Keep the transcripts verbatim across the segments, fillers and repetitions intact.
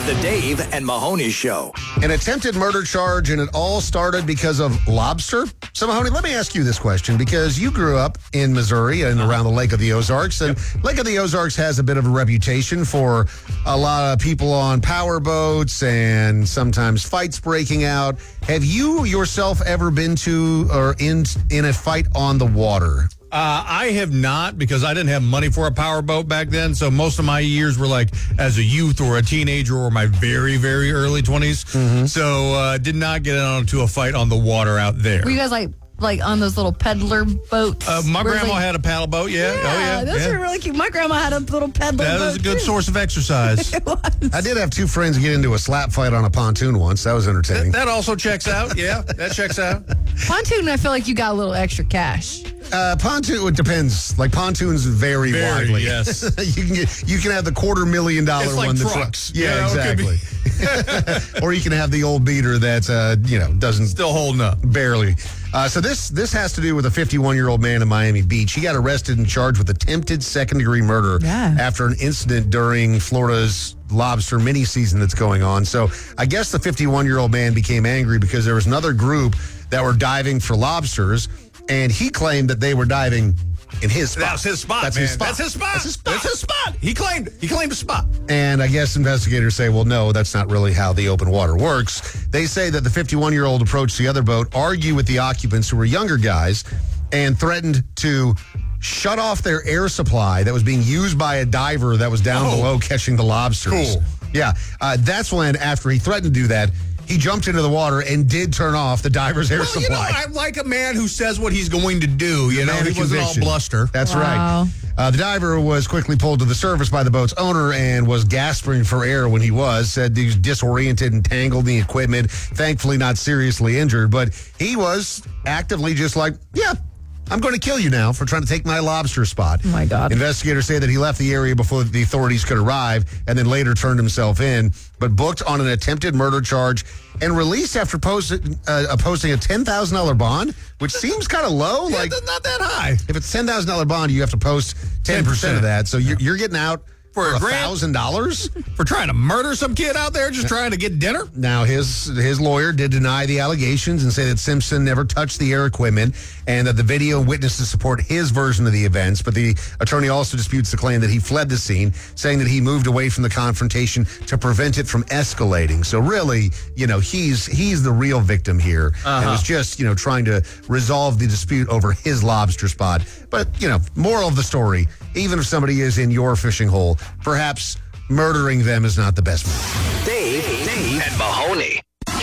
The Dave and Mahoney Show. An attempted murder charge, and it all started because of lobster. So, Mahoney, let me ask you this question, because you grew up in Missouri and around the Lake of the Ozarks, and yep. Lake of the Ozarks has a bit of a reputation for a lot of people on power boats and sometimes fights breaking out. Have you yourself ever been to or in in a fight on the water? Uh, I have not, because I didn't have money for a powerboat back then. So most of my years were like as a youth or a teenager or my very, very early twenties. Mm-hmm. So uh, did not get onto a fight on the water out there. Were you guys like like on those little peddler boats? Uh, my grandma like, had a paddle boat, yeah. Yeah, oh, yeah those yeah. were really cute. My grandma had a little peddler that boat. That is a good too. source of exercise. It was. I did have two friends get into a slap fight on a pontoon once. That was entertaining. That, that also checks out, yeah. That checks out. Pontoon, I feel like you got a little extra cash. Uh, pontoon, it depends. Like, pontoons vary, Very, widely. yes. you can get, you can have the quarter million dollar it's like one. trucks. That's, yeah, you know, exactly. Or you can have the old beater that, uh, you know, doesn't. Still holding up. Barely. Uh, so this this has to do with a fifty-one-year-old man in Miami Beach. He got arrested and charged with attempted second-degree murder yeah. after an incident during Florida's lobster mini season that's going on. So I guess the fifty-one-year-old man became angry because there was another group that were diving for lobsters, and he claimed that they were diving in his spot. That's his spot, That's man. his spot. That's his spot. That's his spot. That's his spot. He claimed he claimed a spot. And I guess investigators say, well, no, that's not really how the open water works. They say that the fifty-one-year-old approached the other boat, argued with the occupants, who were younger guys, and threatened to shut off their air supply that was being used by a diver that was down oh. below catching the lobsters. Cool. Yeah. Uh, that's when, after he threatened to do that, he jumped into the water and did turn off the diver's air well, supply. You know, I like a man who says what he's going to do. You know, Man he of wasn't all conviction. bluster. That's Wow. right. Uh, the diver was quickly pulled to the surface by the boat's owner and was gasping for air when he was. Said he was disoriented and tangled in the equipment. Thankfully, not seriously injured, but he was actively just like, yeah, I'm going to kill you now for trying to take my lobster spot. Oh, my God. Investigators say that he left the area before the authorities could arrive and then later turned himself in, but booked on an attempted murder charge and released after post, uh, posting a ten thousand dollars bond, which seems kind of low. Yeah, like that's not that high. If it's ten thousand dollars bond, you have to post ten percent of that. So you're, you're getting out For a one grand? thousand dollars? For trying to murder some kid out there just trying to get dinner? Now, his his lawyer did deny the allegations and say that Simpson never touched the air equipment and that the video and witnesses support his version of the events. But the attorney also disputes the claim that he fled the scene, saying that he moved away from the confrontation to prevent it from escalating. So really, you know, he's he's the real victim here. Uh-huh. And was just, you know, trying to resolve the dispute over his lobster spot. But, you know, moral of the story, even if somebody is in your fishing hole, perhaps murdering them is not the best move. Dave, Dave, and Mahoney.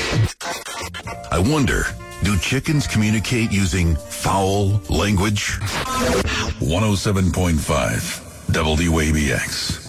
I wonder, do chickens communicate using foul language? one oh seven point five W A B X.